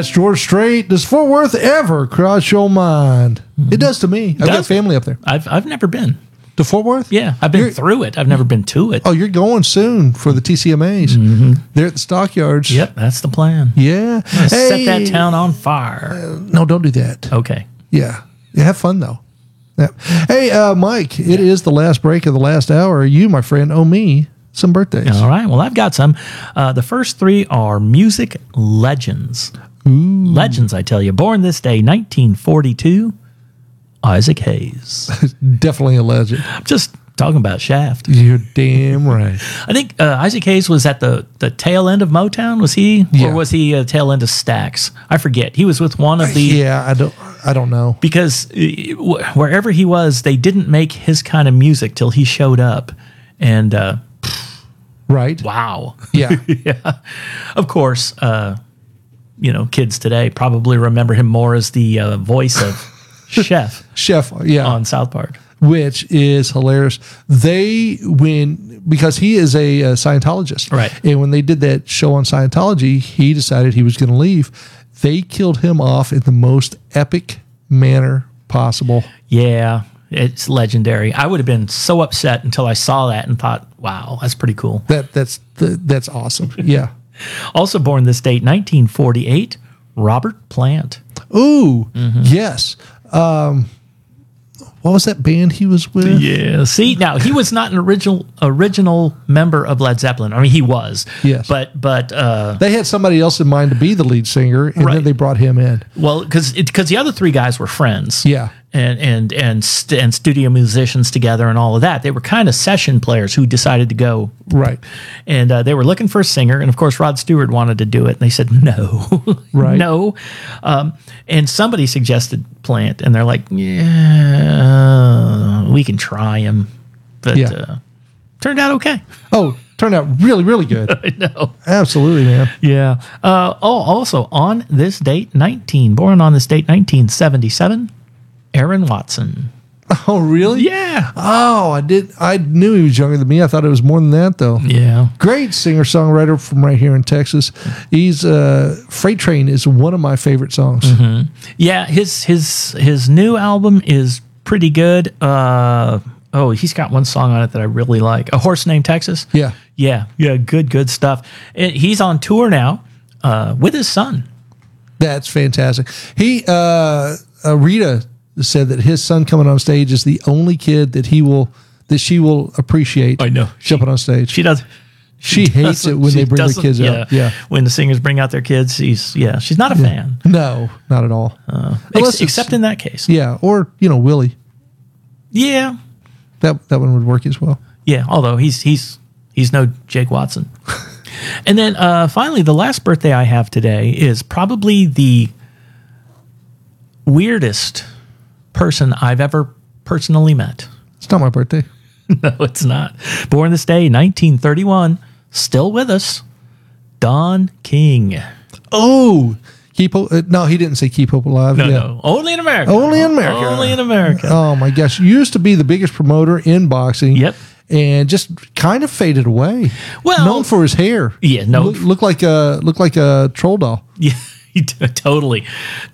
That's George Strait. Does Fort Worth ever cross your mind? It does to me. I've got family up there. I've never been To Fort Worth? Yeah, I've been through it. I've never been to it. Oh, you're going soon for the TCMAs. They're at the Stockyards. Yep, that's the plan. Yeah. Set that town on fire. No, don't do that. Okay. Yeah. Have fun, though. Yeah. Hey, Mike, it is the last break of the last hour. You, my friend, owe me some birthdays. All right. Well, I've got some. The first three are music legends. Ooh. Legends, I tell you. Born this day, 1942, Isaac Hayes. Definitely a legend. I'm just talking about Shaft. You're damn right. I think Isaac Hayes was at the tail end of Motown. Was he? Yeah. Or was he tail end of Stax? I forget. He was with one of the... Yeah, I don't know. Because wherever he was, they didn't make his kind of music till he showed up. And... right. Wow. Yeah. Yeah. Of course, kids today probably remember him more as the voice of Chef Yeah. on South Park. Which is hilarious. Because he is a Scientologist. Right. And when they did that show on Scientology, he decided he was going to leave. They killed him off in the most epic manner possible. Yeah. It's legendary. I would have been so upset until I saw that and thought, wow, that's pretty cool. That's awesome. Yeah. Also born this date, 1948, Robert Plant. Ooh, yes. What was that band he was with? Yeah. See, now he was not an original member of Led Zeppelin. I mean, he was. Yes. But they had somebody else in mind to be the lead singer, and then they brought him in. Well, because the other three guys were friends. Yeah. And studio musicians together and all of that. They were kind of session players who decided to go. Right. And they were looking for a singer. And, of course, Rod Stewart wanted to do it. And they said, no. Right. No. And somebody suggested Plant. And they're like, yeah, we can try him. But turned out okay. Oh, turned out really, really good. I know. Absolutely, man. Yeah. Also, on this date, born on this date, 1977, Aaron Watson. Oh, really? Yeah. Oh, I knew he was younger than me. I thought it was more than that, though. Yeah. Great singer-songwriter from right here in Texas. He's Freight Train is one of my favorite songs. Mm-hmm. Yeah, his new album is pretty good. He's got one song on it that I really like. A Horse Named Texas. Yeah. Yeah. Good stuff. He's on tour now with his son. That's fantastic. Rita said that his son coming on stage is the only kid that she will appreciate. I know. Jumping on stage. She does. She hates it when they bring the kids out. Yeah. When the singers bring out their kids, she's not a fan. No, not at all. Except in that case. Yeah. Or, Willie. Yeah. That one would work as well. Yeah. Although he's no Jake Watson. And then finally, the last birthday I have today is probably the weirdest person I've ever personally met. It's not my birthday. No, it's not. Born this day, 1931, still with us, Don King. Oh, no, he didn't say keep hope alive. No, only in America. Only in America. Only in America. Oh my gosh, used to be the biggest promoter in boxing. Yep. And just kind of faded away. Well, known for his hair. Yeah, no, look like a troll doll. Yeah, totally.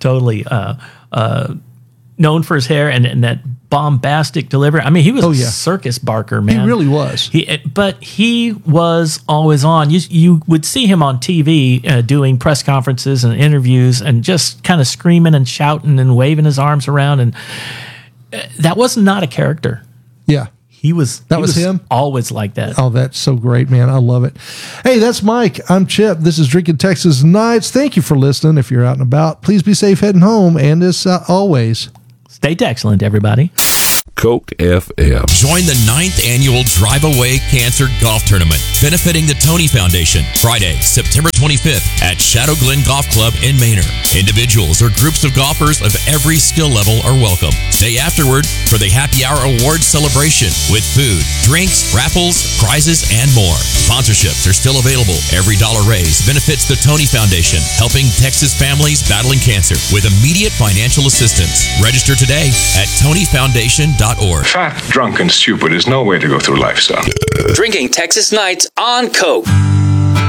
Known for his hair and that bombastic delivery. I mean, he was a circus barker, man. He really was. But he was always on. You would see him on TV doing press conferences and interviews and just kind of screaming and shouting and waving his arms around. And that was not a character. Yeah. He was him? Always like that. Oh, that's so great, man. I love it. Hey, that's Mike. I'm Chip. This is Drinking Texas Nights. Thank you for listening. If you're out and about, please be safe heading home. And as always, stay excellent, everybody. Coke FM. Join the 9th annual Drive Away Cancer Golf Tournament, benefiting the Tony Foundation, Friday, September 25th at Shadow Glen Golf Club in Manor. Individuals or groups of golfers of every skill level are welcome. Stay afterward for the Happy Hour Awards celebration with food, drinks, raffles, prizes, and more. Sponsorships are still available. Every dollar raised benefits the Tony Foundation, helping Texas families battling cancer with immediate financial assistance. Register today at TonyFoundation.org. Fat, drunk, and stupid is no way to go through life, son. Drinking Texas Nights on Coke.